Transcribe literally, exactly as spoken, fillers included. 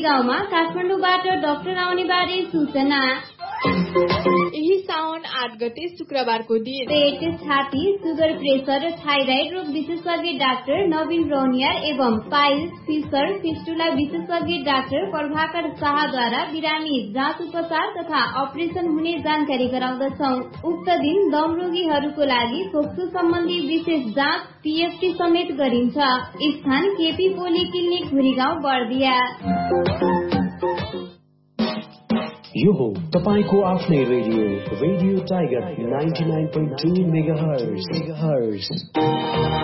भुरीगाउँमा काठमाडौँबाट डाक्टर आउने बारे सूचना। यही साउन आठ गते शुक्रबारको दिन पेट, छाती, सुगर, प्रेसर र थाइराइड रोग विशेषज्ञ डाक्टर नवीन रौनियार एवं पाइल्स, फिसर, फिस्टुला विशेषज्ञ डाक्टर प्रभाकर शाहद्वारा बिरामी जाँच उपचार तथा अपरेसन हुने जानकारी गराउँदछौ। उक्त दिन दम रोगीहरूको लागि फोक्सो सम्बन्धी विशेष जाँच पीएफटी समेत गरिन्छ। स्थान केपी पोली क्लिनिक भुरीगाउँ बर्दिया। यो हो तपाईको आफ्नै radio radio tiger ninety nine point two megahertz.